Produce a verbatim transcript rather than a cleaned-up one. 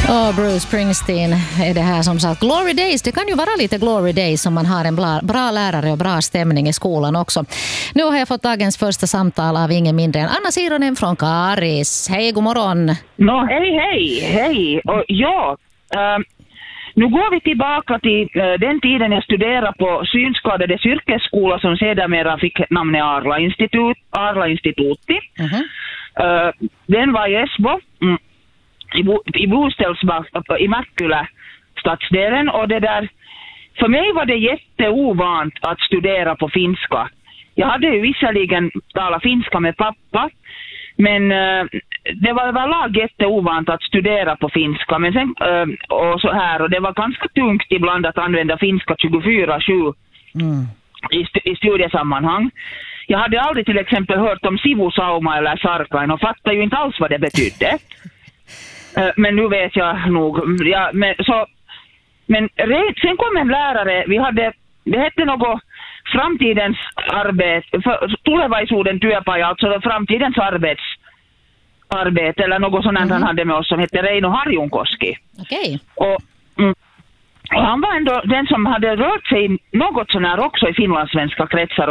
Och Bruce Springsteen är det här som sagt. Glory Days, det kan ju vara lite Glory Days om man har en bra, bra lärare och bra stämning i skolan också. Nu har jag fått dagens första samtal av ingen mindre än Anna Sironen från Karis. Hej, god morgon. No, hej, hej, hej. Och ja, äh, nu går vi tillbaka till äh, den tiden jag studerade på synskadades yrkesskola som sedermera fick namnet Arla Institut, Arla Instituti. Mm-hmm. Äh, den var i Esbo. Mm. i, Bo, i Bostälsbak, i Mäkkylä stadsdelen, och det där, för mig var det jätteovant att studera på finska. Jag hade ju visserligen talat finska med pappa, men uh, det var överlag jätteovant att studera på finska, men sen, uh, och så här, och det var ganska tungt ibland att använda finska tjugofyra sju mm. i, i studiesammanhang. Jag hade aldrig till exempel hört om sivusauma eller sarkain och fattade ju inte alls vad det betydde. Men nu vet jag nog. Ja, men, så, men sen kom en lärare, vi hade, det hette något framtidens arbete, tulevaisuuden työpaja, alltså framtidens arbets, arbete, eller något sånt mm. han hade med oss som hette Reino Harjunkoski. Okej. Och, mm, och han var ändå den som hade rört sig något sån här också i finlandssvenska kretsar.